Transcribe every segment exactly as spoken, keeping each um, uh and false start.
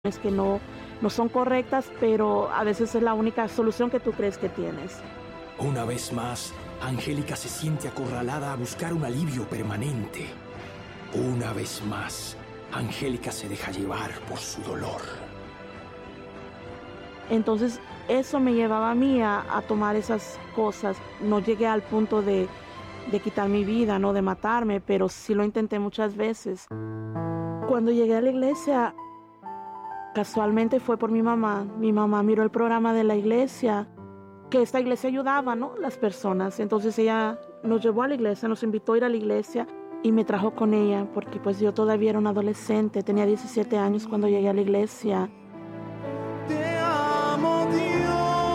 Es que no, no son correctas, pero a veces es la única solución que tú crees que tienes. Una vez más, Angélica se siente acorralada a buscar un alivio permanente. Una vez más, Angélica se deja llevar por su dolor. Entonces, eso me llevaba a mí a, a tomar esas cosas. No llegué al punto de, de quitar mi vida, no de matarme, pero sí lo intenté muchas veces. Cuando llegué a la iglesia, casualmente fue por mi mamá. Mi mamá miró el programa de la iglesia, que esta iglesia ayudaba, ¿no?, las personas. Entonces ella nos llevó a la iglesia, nos invitó a ir a la iglesia y me trajo con ella, porque pues yo todavía era una adolescente, tenía diecisiete años cuando llegué a la iglesia. Te amo, Dios.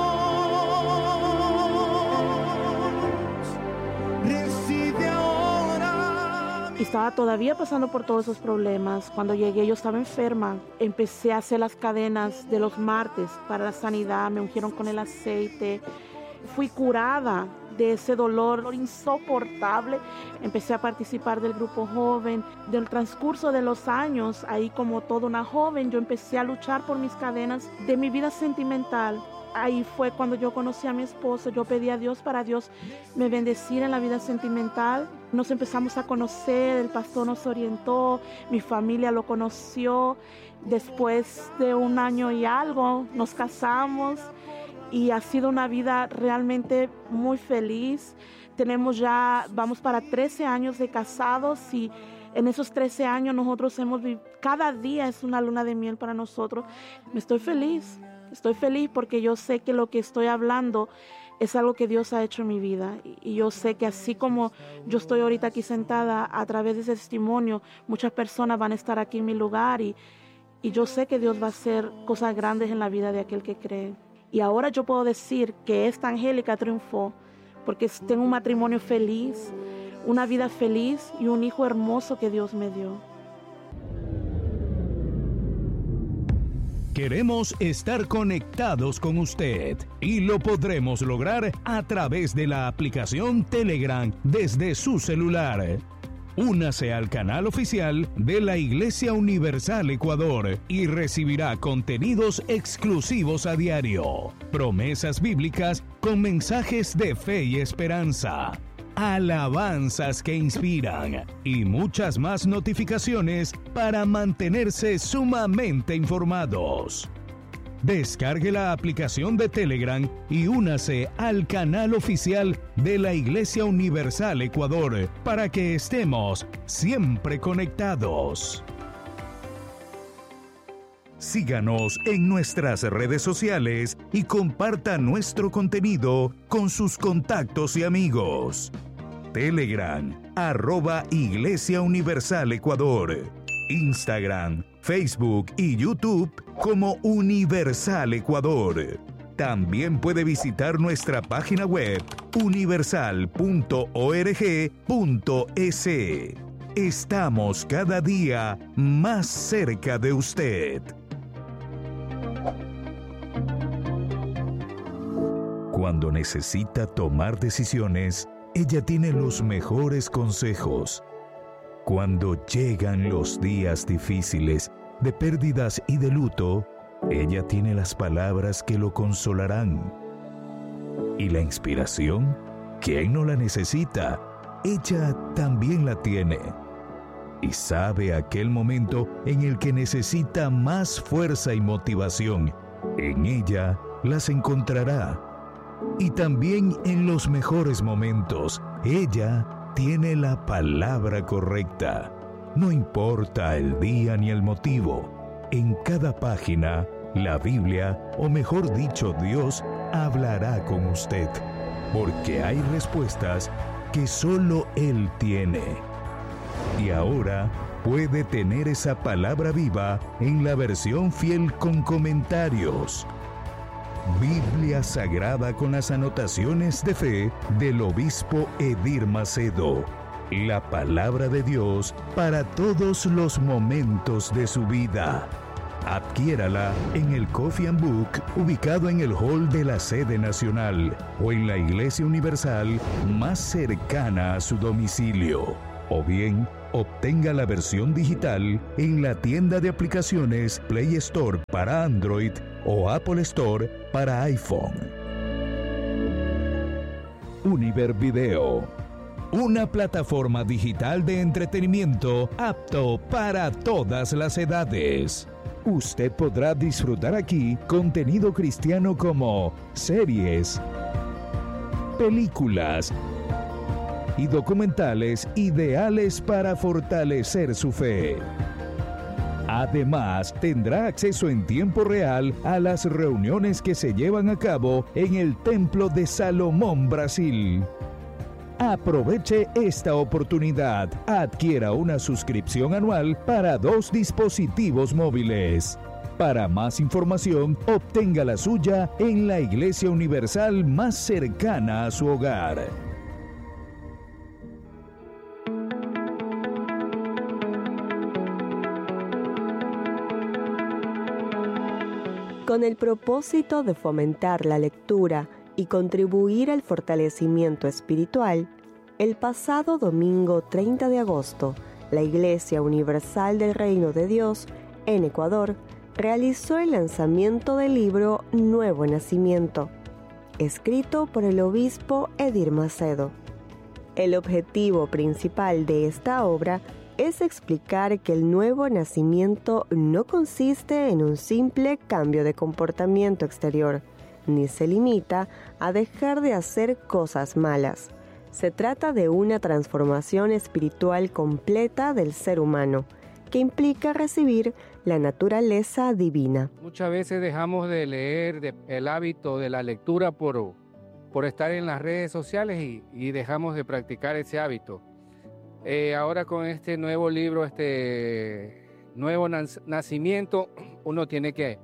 Recibe ahora. Y estaba todavía pasando por todos esos problemas. Cuando llegué yo estaba enferma. Empecé a hacer las cadenas de los martes para la sanidad. Me ungieron con el aceite. Fui curada de ese dolor insoportable. Empecé a participar del grupo joven. Del transcurso de los años, ahí como toda una joven, yo empecé a luchar por mis cadenas de mi vida sentimental. Ahí fue cuando yo conocí a mi esposo. Yo pedí a Dios para Dios me bendecir en la vida sentimental. Nos empezamos a conocer, el pastor nos orientó, mi familia lo conoció. Después de un año y algo nos casamos y ha sido una vida realmente muy feliz. Tenemos ya, vamos para trece años de casados y en esos trece años nosotros hemos vivido, cada día es una luna de miel para nosotros. Me estoy feliz. Estoy feliz porque yo sé que lo que estoy hablando es algo que Dios ha hecho en mi vida. Y yo sé que así como yo estoy ahorita aquí sentada, a través de ese testimonio, muchas personas van a estar aquí en mi lugar. Y, y yo sé que Dios va a hacer cosas grandes en la vida de aquel que cree. Y ahora yo puedo decir que esta Angélica triunfó porque tengo un matrimonio feliz, una vida feliz y un hijo hermoso que Dios me dio. Queremos estar conectados con usted y lo podremos lograr a través de la aplicación Telegram desde su celular. Únase al canal oficial de la Iglesia Universal Ecuador y recibirá contenidos exclusivos a diario, promesas bíblicas con mensajes de fe y esperanza, alabanzas que inspiran y muchas más notificaciones para mantenerse sumamente informados. Descargue la aplicación de Telegram y únase al canal oficial de la Iglesia Universal Ecuador para que estemos siempre conectados. Síganos en nuestras redes sociales y comparta nuestro contenido con sus contactos y amigos. Telegram, arroba Iglesia Universal Ecuador. Instagram, Facebook y YouTube como Universal Ecuador. También puede visitar nuestra página web universal punto org punto es. Estamos cada día más cerca de usted. Cuando necesita tomar decisiones, ella tiene los mejores consejos. Cuando llegan los días difíciles de pérdidas y de luto, ella tiene las palabras que lo consolarán. Y la inspiración, ¿quién no la necesita? Ella también la tiene. Y sabe aquel momento en el que necesita más fuerza y motivación. En ella las encontrará. Y también en los mejores momentos, ella tiene la palabra correcta. No importa el día ni el motivo. En cada página, la Biblia, o mejor dicho, Dios, hablará con usted. Porque hay respuestas que solo Él tiene. Y ahora puede tener esa palabra viva en la versión fiel con comentarios. Biblia Sagrada con las anotaciones de fe del obispo Edir Macedo. La palabra de Dios para todos los momentos de su vida. Adquiérala en el Coffee and Book ubicado en el hall de la sede nacional o en la Iglesia Universal más cercana a su domicilio. O bien, obtenga la versión digital en la tienda de aplicaciones Play Store para Android o Apple Store para iPhone. Univer Video, una plataforma digital de entretenimiento apto para todas las edades. Usted podrá disfrutar aquí contenido cristiano como series, películas y documentales ideales para fortalecer su fe. Además, tendrá acceso en tiempo real a las reuniones que se llevan a cabo en el Templo de Salomón, Brasil. Aproveche esta oportunidad. Adquiera una suscripción anual para dos dispositivos móviles. Para más información, obtenga la suya en la Iglesia Universal más cercana a su hogar. Con el propósito de fomentar la lectura y contribuir al fortalecimiento espiritual, el pasado domingo treinta de agosto, la Iglesia Universal del Reino de Dios, en Ecuador, realizó el lanzamiento del libro Nuevo Nacimiento, escrito por el obispo Edir Macedo. El objetivo principal de esta obra es explicar que el nuevo nacimiento no consiste en un simple cambio de comportamiento exterior, ni se limita a dejar de hacer cosas malas. Se trata de una transformación espiritual completa del ser humano, que implica recibir la naturaleza divina. Muchas veces dejamos de leer de, el hábito de la lectura por, por estar en las redes sociales y, y dejamos de practicar ese hábito. Eh, ahora con este nuevo libro, este nuevo nacimiento, uno tiene que,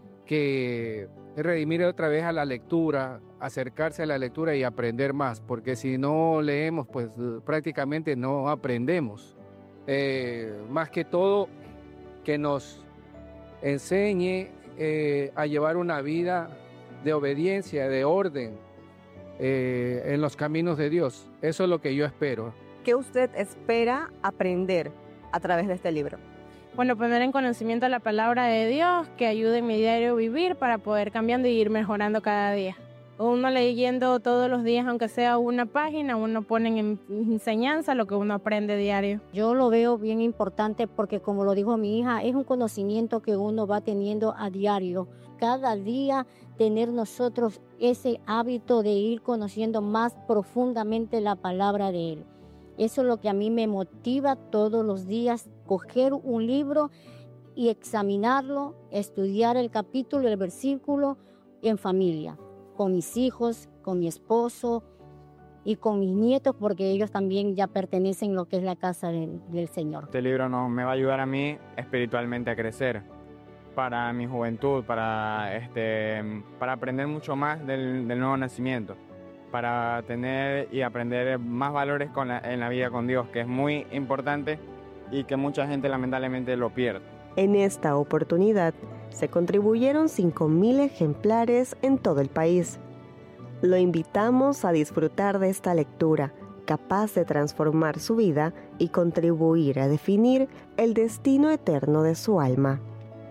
que redimir otra vez a la lectura, acercarse a la lectura y aprender más, porque si no leemos, pues prácticamente no aprendemos. Eh, más que todo, que nos enseñe eh, a llevar una vida de obediencia, de orden eh, en los caminos de Dios. Eso es lo que yo espero. ¿Qué usted espera aprender a través de este libro? Bueno, poner en conocimiento la palabra de Dios, que ayude en mi diario vivir para poder cambiando y ir mejorando cada día. Uno leyendo todos los días, aunque sea una página, uno pone en enseñanza lo que uno aprende diario. Yo lo veo bien importante porque, como lo dijo mi hija, es un conocimiento que uno va teniendo a diario. Cada día tener nosotros ese hábito de ir conociendo más profundamente la palabra de Él. Eso es lo que a mí me motiva todos los días, coger un libro y examinarlo, estudiar el capítulo, el versículo en familia, con mis hijos, con mi esposo y con mis nietos, porque ellos también ya pertenecen a lo que es la casa del, del Señor. Este libro no, me va a ayudar a mí espiritualmente a crecer, para mi juventud, para, este, para aprender mucho más del, del nuevo nacimiento, para tener y aprender más valores con la, en la vida con Dios, que es muy importante y que mucha gente lamentablemente lo pierde. En esta oportunidad se contribuyeron cinco mil ejemplares en todo el país. Lo invitamos a disfrutar de esta lectura, capaz de transformar su vida y contribuir a definir el destino eterno de su alma.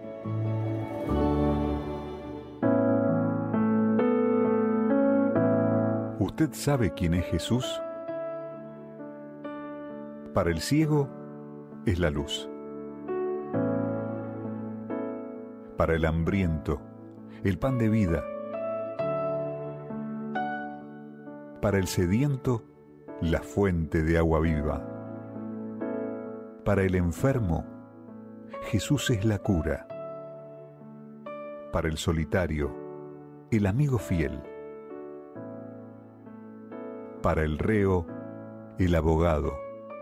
¿Usted sabe quién es Jesús? Para el ciego es la luz. Para el hambriento, el pan de vida. Para el sediento, la fuente de agua viva. Para el enfermo, Jesús es la cura. Para el solitario, el amigo fiel. Para el reo, el abogado.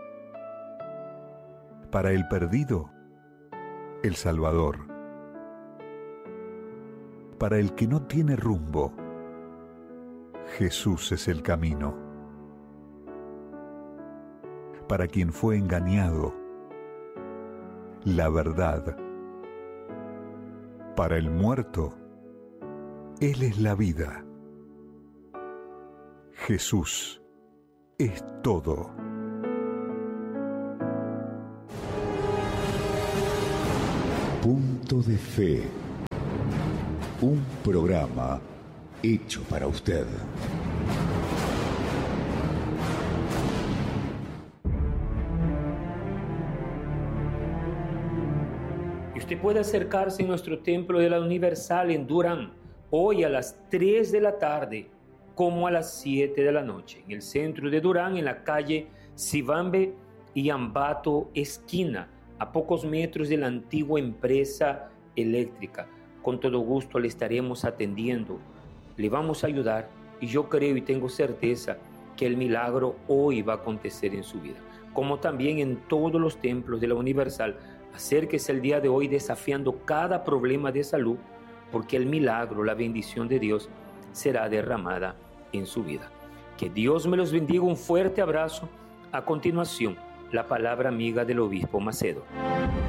Para el perdido, el Salvador. Para el que no tiene rumbo, Jesús es el camino. Para quien fue engañado, la verdad. Para el muerto, Él es la vida. Jesús es todo. Punto de Fe. Un programa hecho para usted. Y usted puede acercarse a nuestro templo de la Universal en Durán, hoy a las tres de la tarde, como a las siete de la noche, en el centro de Durán, en la calle Sibambe y Ambato, esquina, a pocos metros de la antigua empresa eléctrica. Con todo gusto le estaremos atendiendo, le vamos a ayudar y yo creo y tengo certeza que el milagro hoy va a acontecer en su vida. Como también en todos los templos de la Universal, acérquese el día de hoy desafiando cada problema de salud, porque el milagro, la bendición de Dios será derramada en su vida. Que Dios me los bendiga, un fuerte abrazo. A continuación, la palabra amiga del obispo Macedo.